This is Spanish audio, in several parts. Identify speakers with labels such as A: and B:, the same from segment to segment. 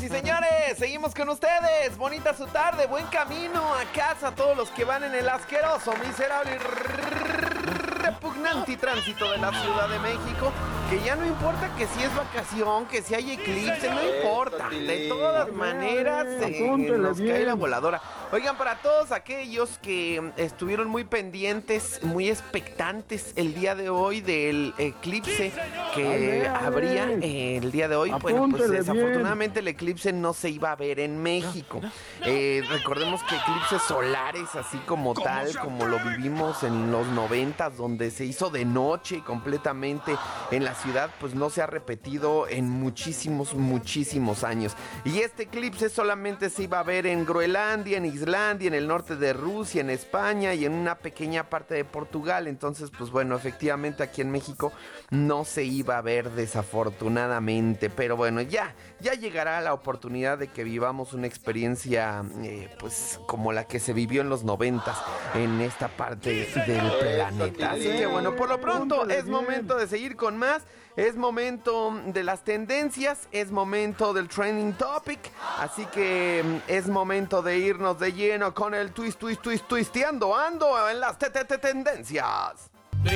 A: y señores, seguimos con ustedes. Bonita su tarde, buen camino a casa a todos los que van en el asqueroso, miserable y repugnante tránsito de la Ciudad de México. Que ya no importa que si es vacación, que si hay eclipse, no importa. De todas maneras, nos cae la voladora. Oigan, para todos aquellos que estuvieron muy pendientes, muy expectantes el día de hoy del eclipse que habría el día de hoy, bueno, pues desafortunadamente el eclipse no se iba a ver en México. Recordemos que eclipses solares, así como tal, como lo vivimos en los 90s, donde se hizo de noche completamente en la ciudad, pues no se ha repetido en muchísimos años. Y este eclipse solamente se iba a ver en Groenlandia, en Islandia, en el norte de Rusia, en España y en una pequeña parte de Portugal. Entonces, pues bueno, efectivamente aquí en México no se iba a ver desafortunadamente. Pero bueno, ya llegará la oportunidad de que vivamos una experiencia pues como la que se vivió en los 90s en esta parte del planeta. Así que bueno, por lo pronto es momento de seguir con más. Es momento de las tendencias, es momento del trending topic, así que es momento de irnos de lleno con el twisteando, ando en las tendencias.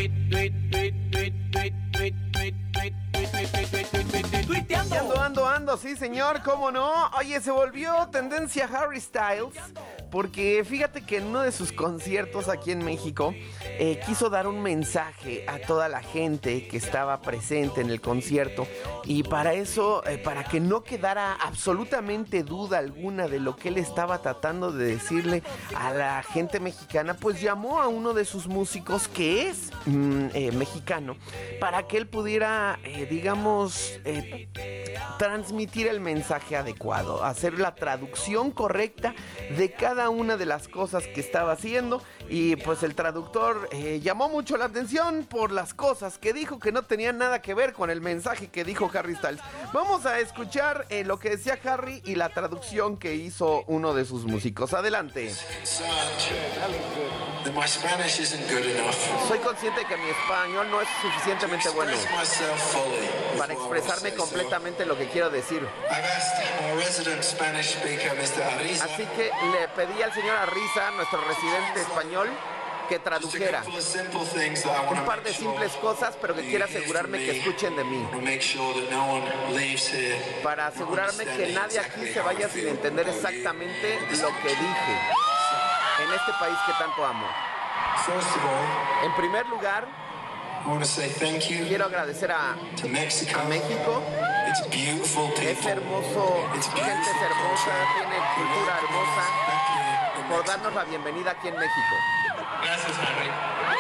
A: Ando, sí señor, cómo no. Oye, se volvió tendencia Harry Styles, porque fíjate que en uno de sus conciertos aquí en México quiso dar un mensaje a toda la gente que estaba presente en el concierto, y para eso, para que no quedara absolutamente duda alguna de lo que él estaba tratando de decirle a la gente mexicana, pues llamó a uno de sus músicos que es mexicano, para que él pudiera, digamos, transmitir el mensaje adecuado, hacer la traducción correcta de cada una de las cosas que estaba haciendo. Y pues el traductor llamó mucho la atención por las cosas que dijo que no tenían nada que ver con el mensaje que dijo Harry Styles. Vamos a escuchar lo que decía Harry y la traducción que hizo uno de sus músicos. Adelante. Soy consciente de que mi español no es suficientemente bueno para expresarme completamente lo que quiero decir. Así que le pedí al señor Arriza, nuestro residente español, que tradujera un par de simples cosas, pero que quiera asegurarme que escuchen de mí, para asegurarme que nadie aquí se vaya sin entender exactamente lo que dije en este país que tanto amo. En primer lugar, quiero agradecer a México. Es hermoso, gente es hermosa, tiene cultura hermosa, por darnos la bienvenida aquí en México.
B: Gracias, Harry.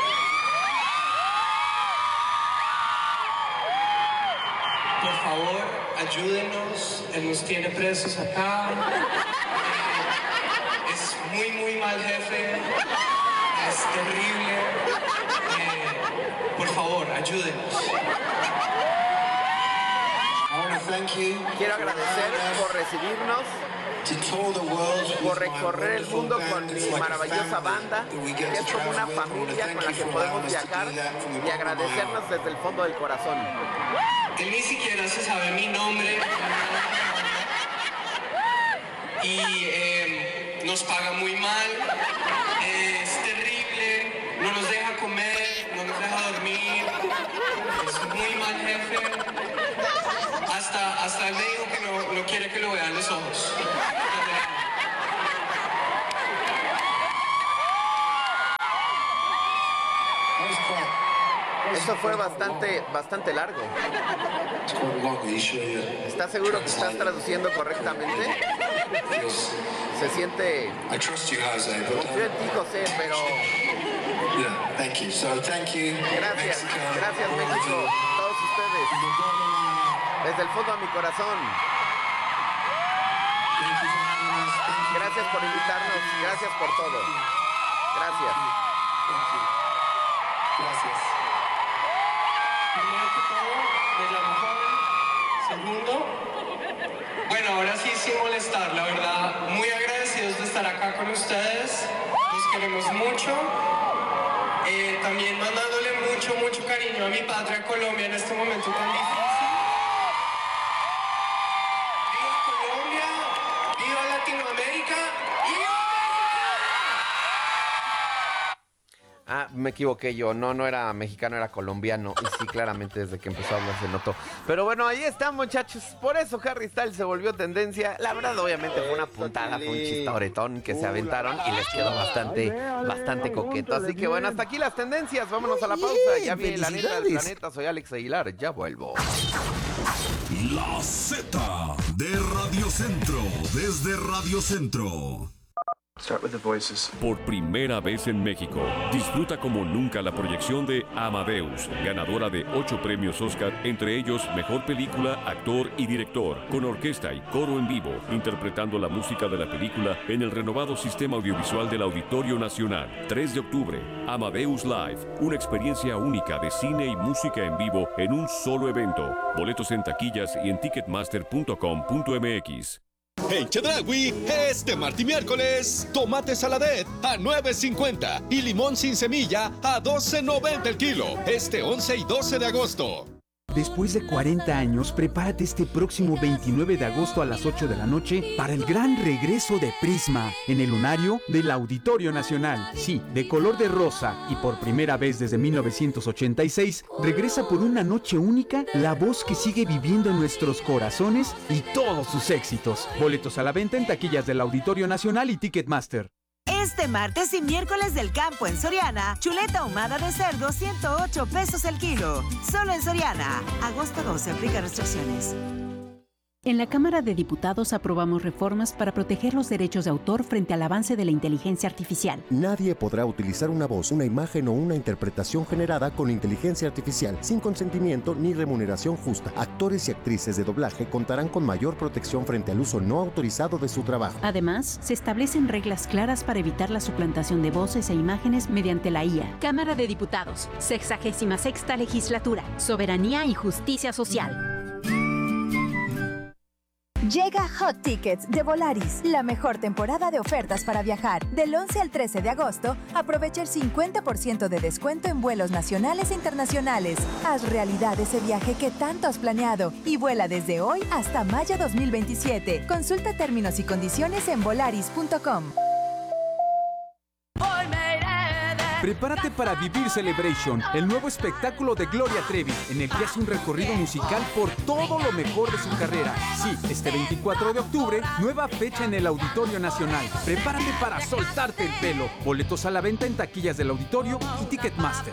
B: Por favor, ayúdenos. Él nos tiene presos acá. Es muy mal jefe. Es terrible. Por favor, ayúdenos.
A: Quiero agradecer por recibirnos, por recorrer el mundo con mi maravillosa banda, que es como una familia con la que podemos viajar, y agradecernos desde el fondo del corazón.
B: Él ni siquiera se sabe mi nombre y nos paga muy mal, es terrible, no nos deja comer, no nos deja dormir, es muy mal jefe. Hasta él me dijo que no quiere que lo vean los ojos.
A: Esto fue bastante largo. ¿Estás seguro que estás traduciendo correctamente? Se siente... Confío en ti, José, pero... Gracias México, todos ustedes. Desde el fondo de mi corazón. Gracias por invitarnos, gracias por todo. Gracias.
B: Primero que todo, me llamo Joven. Segundo, bueno, ahora sí, sin molestar, la verdad, muy agradecidos de estar acá con ustedes. Los queremos mucho. También mandándole mucho cariño a mi patria Colombia en este momento tan difícil. ¡Viva Colombia! Latinoamérica y...
A: Ah, me equivoqué yo. No era mexicano, era colombiano. Y sí, claramente desde que empezó a hablar se notó. Pero bueno, ahí están, muchachos. Por eso Harry Styles se volvió tendencia. La verdad, obviamente fue una puntada, fue un chistoretón que se aventaron y les quedó bastante coqueto. Así que bueno, hasta aquí las tendencias. Vámonos a la pausa. Ya viene la neta del planeta. Soy Alex Aguilar. Ya vuelvo.
C: La Z de Radio Centro. Desde Radio Centro.
D: Por primera vez en México, disfruta como nunca la proyección de Amadeus, ganadora de 8 premios Oscar, entre ellos Mejor Película, Actor y Director, con orquesta y coro en vivo, interpretando la música de la película en el renovado sistema audiovisual del Auditorio Nacional. 3 de octubre, Amadeus Live, una experiencia única de cine y música en vivo en un solo evento. Boletos en taquillas y en ticketmaster.com.mx.
E: En Chedraui, este martes y miércoles, tomate saladet a $9.50 y limón sin semilla a $12.90 el kilo. Este 11 y 12 de agosto.
F: Después de 40 años, prepárate este próximo 29 de agosto a las 8 de la noche para el gran regreso de Prisma en el lunario del Auditorio Nacional. Sí, de color de rosa y por primera vez desde 1986, regresa por una noche única la voz que sigue viviendo en nuestros corazones y todos sus éxitos. Boletos a la venta en taquillas del Auditorio Nacional y Ticketmaster.
G: Este martes y miércoles del campo en Soriana, chuleta ahumada de cerdo 108 pesos el kilo. Solo en Soriana. Agosto 12, aplica restricciones.
H: En la Cámara de Diputados aprobamos reformas para proteger los derechos de autor frente al avance de la inteligencia artificial.
I: Nadie podrá utilizar una voz, una imagen o una interpretación generada con inteligencia artificial sin consentimiento ni remuneración justa. Actores y actrices de doblaje contarán con mayor protección frente al uso no autorizado de su trabajo.
H: Además, se establecen reglas claras para evitar la suplantación de voces e imágenes mediante la IA.
J: Cámara de Diputados, 66ª Legislatura, Soberanía y Justicia Social.
K: Llega Hot Tickets de Volaris, la mejor temporada de ofertas para viajar. Del 11 al 13 de agosto, aprovecha el 50% de descuento en vuelos nacionales e internacionales. Haz realidad ese viaje que tanto has planeado y vuela desde hoy hasta mayo 2027. Consulta términos y condiciones en volaris.com.
F: Prepárate para vivir Celebration, el nuevo espectáculo de Gloria Trevi, en el que hace un recorrido musical por todo lo mejor de su carrera. Sí, este 24 de octubre, nueva fecha en el Auditorio Nacional. Prepárate para soltarte el pelo. Boletos a la venta en taquillas del Auditorio y Ticketmaster.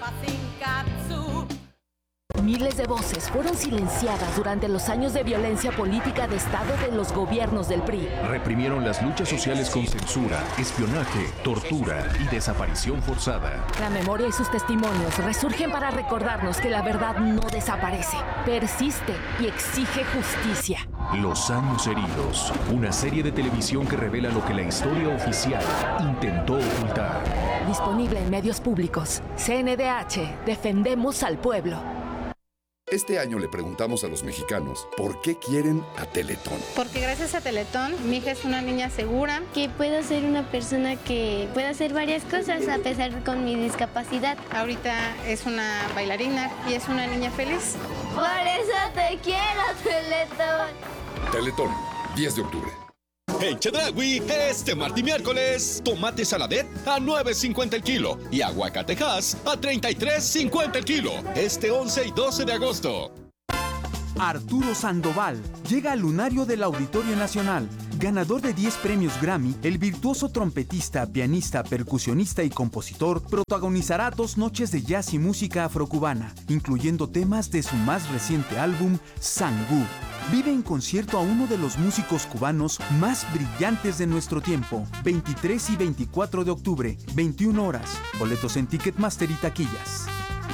J: Miles de voces fueron silenciadas durante los años de violencia política de Estado de los gobiernos del PRI.
L: Reprimieron las luchas sociales con censura, espionaje, tortura y desaparición forzada.
J: La memoria y sus testimonios resurgen para recordarnos que la verdad no desaparece, persiste y exige justicia.
L: Los años heridos, una serie de televisión que revela lo que la historia oficial intentó ocultar.
J: Disponible en medios públicos. CNDH, defendemos al pueblo.
M: Este año le preguntamos a los mexicanos por qué quieren a Teletón.
N: Porque gracias a Teletón, mi hija es una niña segura.
O: Que puedo ser una persona que pueda hacer varias cosas a pesar con mi discapacidad.
N: Ahorita es una bailarina y es una niña feliz.
O: Por eso te quiero, Teletón.
M: Teletón, 10 de octubre.
E: En Chedraui, este martes y miércoles, tomate saladet a $9.50 el kilo y aguacatejas a $33.50 el kilo. Este 11 y 12 de agosto.
F: Arturo Sandoval llega al lunario del Auditorio Nacional. Ganador de 10 premios Grammy, el virtuoso trompetista, pianista, percusionista y compositor protagonizará 2 noches de jazz y música afrocubana, incluyendo temas de su más reciente álbum, Sangú. Vive en concierto a uno de los músicos cubanos más brillantes de nuestro tiempo. 23 y 24 de octubre, 21 horas. Boletos en Ticketmaster y taquillas.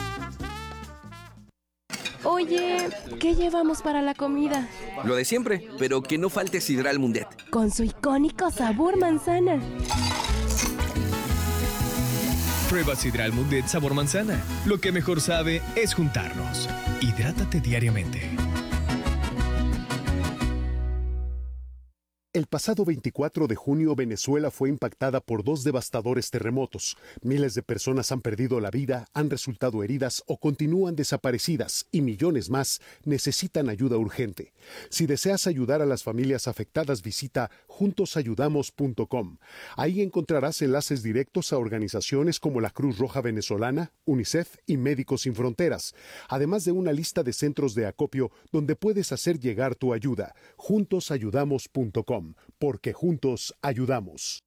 P: Oye, ¿qué llevamos para la comida?
Q: Lo de siempre, pero que no falte Sidral Mundet.
P: Con su icónico sabor manzana.
R: Prueba Sidral Mundet sabor manzana. Lo que mejor sabe es juntarnos. Hidrátate diariamente.
S: El pasado 24 de junio, Venezuela fue impactada por 2 devastadores terremotos. Miles de personas han perdido la vida, han resultado heridas o continúan desaparecidas y millones más necesitan ayuda urgente. Si deseas ayudar a las familias afectadas, visita juntosayudamos.com. Ahí encontrarás enlaces directos a organizaciones como la Cruz Roja Venezolana, UNICEF y Médicos Sin Fronteras, además de una lista de centros de acopio donde puedes hacer llegar tu ayuda. Juntosayudamos.com. Porque juntos ayudamos.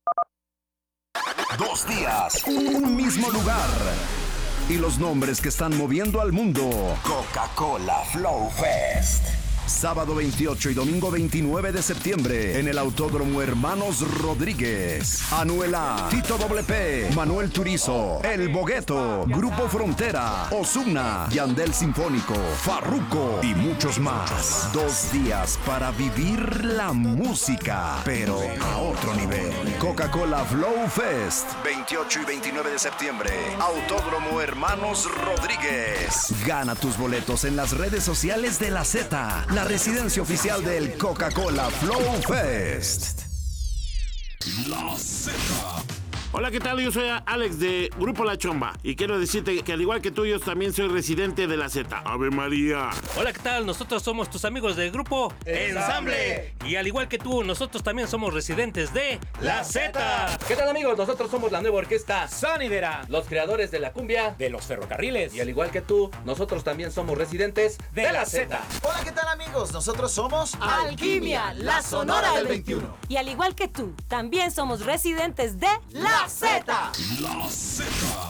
T: 2 días, un mismo lugar. Y los nombres que están moviendo al mundo. Coca-Cola Flow Fest. Sábado 28 y domingo 29 de septiembre en el Autódromo Hermanos Rodríguez. Anuel A, Tito WP, Manuel Turizo, El Bogueto, Grupo Frontera, Ozuna, Yandel Sinfónico, Farruko y muchos más. 2 días para vivir la música, pero a otro nivel. Coca-Cola Flow Fest, 28 y 29 de septiembre, Autódromo Hermanos Rodríguez. Gana tus boletos en las redes sociales de La Z, la residencia oficial del Coca-Cola Flow Fest.
C: La Z.
U: Hola, ¿qué tal? Yo soy Alex de Grupo La Chomba y quiero decirte que al igual que tú, yo también soy residente de La Z. ¡Ave María!
V: Hola, ¿qué tal? Nosotros somos tus amigos del Grupo Ensamble. Y al igual que tú, nosotros también somos residentes de La Z.
Q: ¿Qué tal, amigos? Nosotros somos la nueva orquesta Sonidera, los creadores de la cumbia
V: de los ferrocarriles.
Q: Y al igual que tú, nosotros también somos residentes de La Z.
W: Hola, ¿qué tal, amigos? Nosotros somos
X: Alquimia, la Sonora del 21. Y al igual que tú, también somos residentes de La Z.
C: La Z.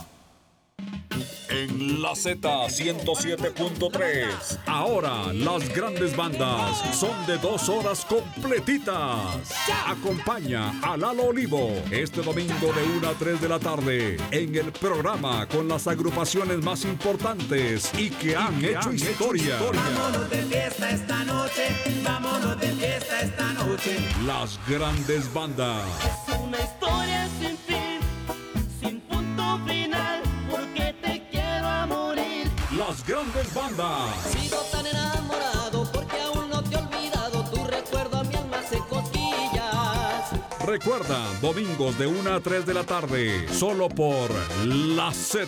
C: En La Z 107.3. Ahora las grandes bandas son de 2 horas completitas. Acompaña a Lalo Olivo este domingo de 1 a 3 de la tarde en el programa con las agrupaciones más importantes y que han hecho historia.
Y: Vámonos de fiesta esta noche, vámonos de fiesta esta noche.
C: Las grandes bandas.
Y: Es una historia sin fin, sin punto final, porque te quiero a morir.
C: Las grandes bandas.
Y: Sigo tan enamorado porque aún no te he olvidado, tu recuerdo a mi alma hace cosquillas.
C: Recuerda, domingos de 1 a 3 de la tarde, solo por La Z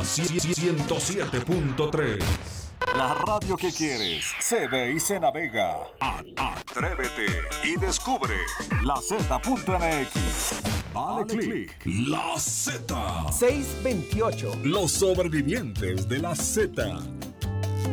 C: 107.3.
Z: La radio que quieres se ve y se navega. Atrévete y descubre la Z.mx.
C: Dale click. La Z
W: 628.
C: Los sobrevivientes de La Z.